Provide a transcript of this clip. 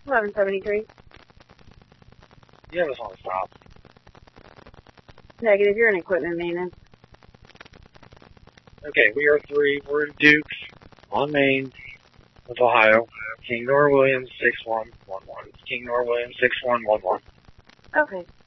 1173. You have us on stop. Negative, you're in equipment maintenance. Okay, we are 3. We're in Dukes, on Main, with Ohio. King Norr Williams 6111. King Norr Williams 6111. Okay.